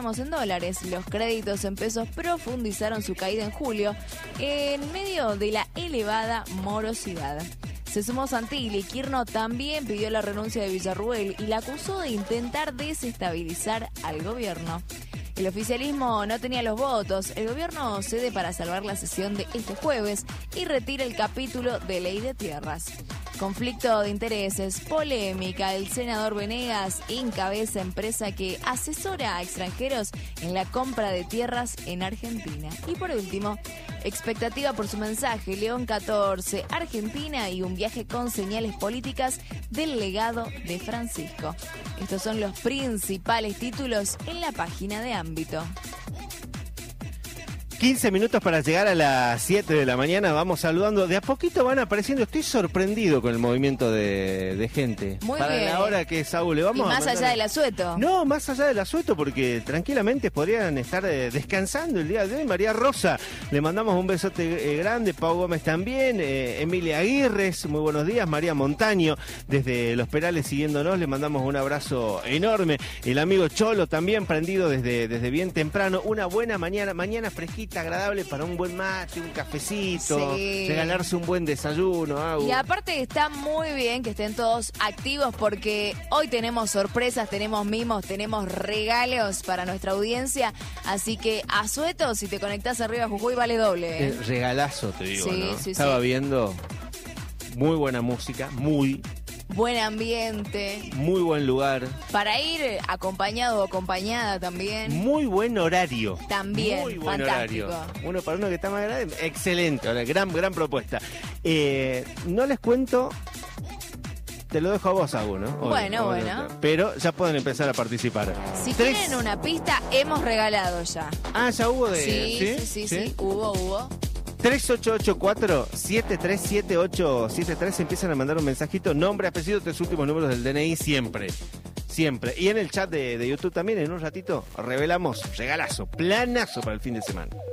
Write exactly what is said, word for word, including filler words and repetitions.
préstamos en dólares. Los créditos en pesos profundizaron su caída en julio en medio de la elevada morosidad. Se sumó Santilli. Quirno también pidió la renuncia de Villarruel y la acusó de intentar desestabilizar al gobierno. El oficialismo no tenía los votos. El gobierno cede para salvar la sesión de este jueves y retira el capítulo de ley de tierras. Conflicto de intereses, polémica. El senador Venegas encabeza empresa que asesora a extranjeros en la compra de tierras en Argentina. Y por último, expectativa por su mensaje, León catorce, Argentina y un viaje con señales políticas del legado de Francisco. Estos son los principales títulos en la página de Ámbito. quince minutos para llegar a las siete de la mañana, vamos saludando. De a poquito van apareciendo, estoy sorprendido con el movimiento de, de gente. Muy para bien. la hora que es, Saúl, le vamos Y más a mandar... allá del asueto. No, más allá del asueto, porque tranquilamente podrían estar eh, descansando el día de hoy. María Rosa, le mandamos un besote eh, grande. Pau Gómez también. Eh, Emilia Aguirres, muy buenos días. María Montaño, desde Los Perales siguiéndonos, le mandamos un abrazo enorme. El amigo Cholo también prendido desde, desde bien temprano. Una buena mañana, mañana fresquita, agradable para un buen mate, un cafecito, Sí. regalarse un buen desayuno. Agu. Y aparte está muy bien que estén todos activos porque hoy tenemos sorpresas, tenemos mimos, tenemos regalos para nuestra audiencia. Así que asueto, si te conectás arriba a Jujuy vale doble. ¿eh? Eh, regalazo, te digo, Sí, ¿no? sí, Estaba sí. viendo muy buena música, muy, Buen ambiente. muy buen lugar, Para ir acompañado o acompañada también. muy buen horario. También, muy buen fantástico. horario. Uno para uno que está más grande, excelente, ahora, gran, gran propuesta. Eh, no les cuento, te lo dejo a vos, Agu, ¿no? Obvio, Bueno, obvio, bueno. pero ya pueden empezar a participar. Si Tres- tienen una pista, hemos regalado ya. Ah, ya hubo de... Sí, sí, sí, sí, sí. Hubo, hubo. tres ocho ocho cuatro, siete tres siete ocho siete tres, empiezan a mandar un mensajito, nombre, apellido, tres últimos números del D N I, siempre, siempre. Y en el chat de, de YouTube también, en un ratito, revelamos regalazo, planazo para el fin de semana.